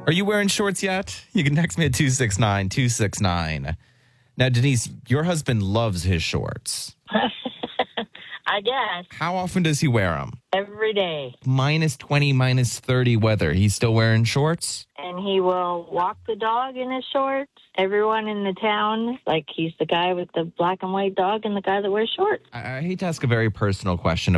Are you wearing shorts yet? You can text me at 269-269. Now, Denise, your husband loves his shorts. I guess. How often does he wear them? Every day. -20, -30 weather. He's still wearing shorts? And he will walk the dog in his shorts. Everyone in the town, like he's the guy with the black and white dog and the guy that wears shorts. I hate to ask a very personal question